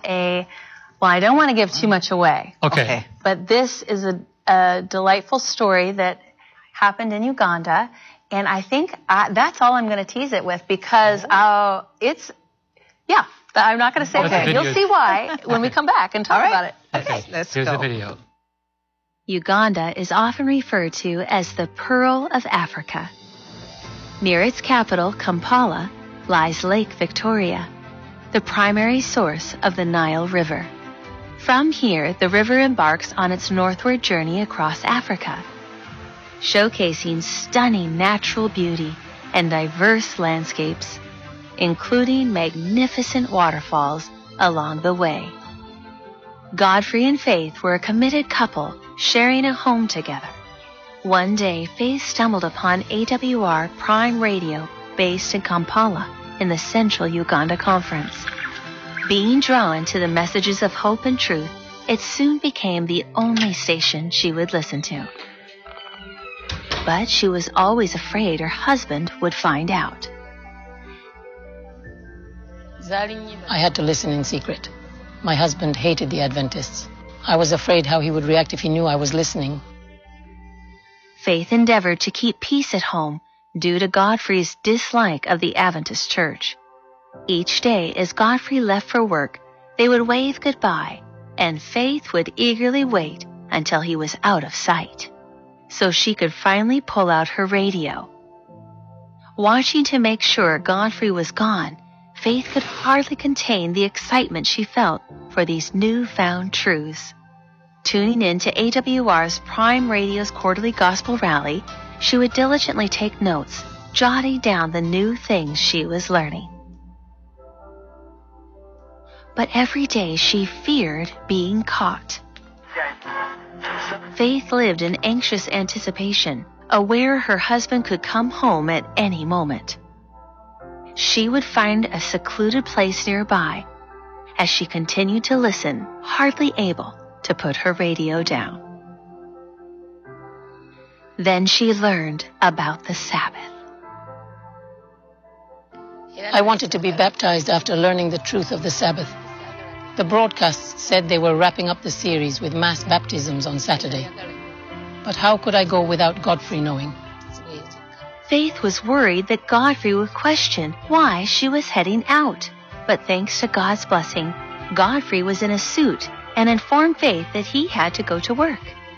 I don't want to give too much away. Okay. But this is a delightful story that happened in Uganda. And I think that's all I'm going to tease it with because I'm not going to say it. You'll see why when we come back and talk about it. Okay, let's Here's go. the video. Uganda is often referred to as the Pearl of Africa. Near its capital, Kampala, lies Lake Victoria, the primary source of the Nile River. From here, the river embarks on its northward journey across Africa, showcasing stunning natural beauty and diverse landscapes, including magnificent waterfalls along the way. Godfrey and Faith were a committed couple sharing a home together. One day, Faith stumbled upon AWR Prime Radio based in Kampala in the Central Uganda Conference. Being drawn to the messages of hope and truth, it soon became the only station she would listen to. But she was always afraid her husband would find out. I had to listen in secret. My husband hated the Adventists. I was afraid how he would react if he knew I was listening. Faith endeavored to keep peace at home due to Godfrey's dislike of the Adventist church. Each day, as Godfrey left for work, they would wave goodbye, and Faith would eagerly wait until he was out of sight, so she could finally pull out her radio. Watching to make sure Godfrey was gone, Faith could hardly contain the excitement she felt for these newfound truths. Tuning in to AWR's Prime Radio's quarterly gospel rally, she would diligently take notes, jotting down the new things she was learning. But every day she feared being caught. Faith lived in anxious anticipation, aware her husband could come home at any moment. She would find a secluded place nearby as she continued to listen, hardly able to put her radio down. Then she learned about the Sabbath. I wanted to be baptized after learning the truth of the Sabbath. The broadcasts said they were wrapping up the series with mass baptisms on Saturday. But how could I go without Godfrey knowing? Faith was worried that Godfrey would question why she was heading out. But thanks to God's blessing, Godfrey was in a suit and informed Faith that he had to go to work.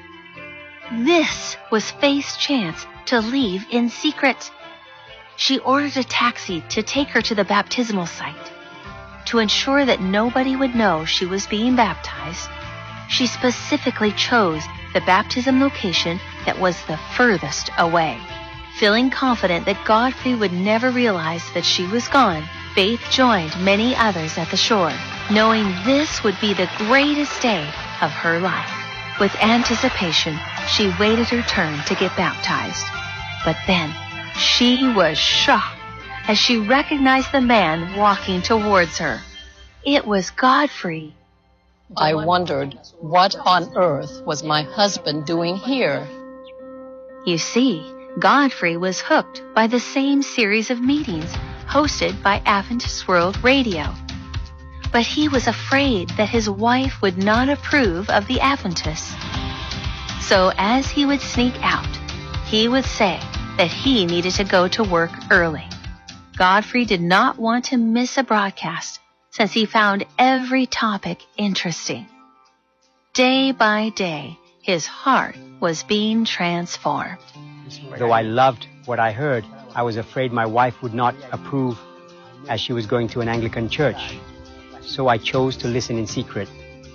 This was Faith's chance to leave in secret. She ordered a taxi to take her to the baptismal site. To ensure that nobody would know she was being baptized, she specifically chose the baptism location that was the furthest away. Feeling confident that Godfrey would never realize that she was gone, Faith joined many others at the shore, knowing this would be the greatest day of her life. With anticipation, she waited her turn to get baptized. But then, she was shocked as she recognized the man walking towards her. It was Godfrey. I wondered, what on earth was my husband doing here? You see, Godfrey was hooked by the same series of meetings hosted by Adventist World Radio. But he was afraid that his wife would not approve of the Adventists. So as he would sneak out, he would say that he needed to go to work early. Godfrey did not want to miss a broadcast since he found every topic interesting. Day by day, his heart was being transformed. Though I loved what I heard, I was afraid my wife would not approve as she was going to an Anglican church. So I chose to listen in secret.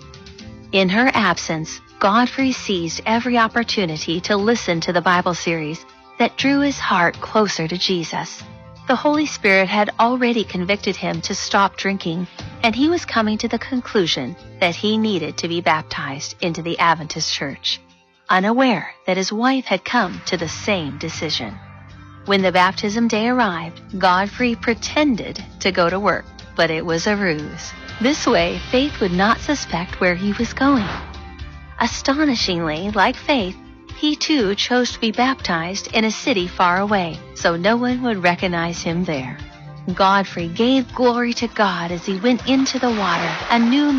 In her absence, Godfrey seized every opportunity to listen to the Bible series that drew his heart closer to Jesus. The Holy Spirit had already convicted him to stop drinking, and he was coming to the conclusion that he needed to be baptized into the Adventist church, unaware that his wife had come to the same decision. When the baptism day arrived, Godfrey pretended to go to work, but it was a ruse. This way, Faith would not suspect where he was going. Astonishingly, like Faith, he too chose to be baptized in a city far away, so no one would recognize him there. Godfrey gave glory to God as he went into the water, a new